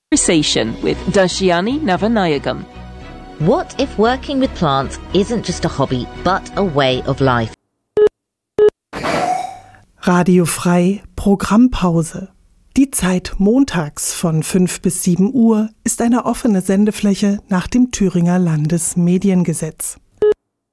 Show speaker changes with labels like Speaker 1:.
Speaker 1: Conversation with Dashiani Navanayagam.
Speaker 2: What if working with plants isn't just a hobby, but a way of life?
Speaker 3: Radio Frei Programmpause. Die Zeit montags von 5 bis 7 Uhr ist eine offene Sendefläche nach dem Thüringer Landesmediengesetz.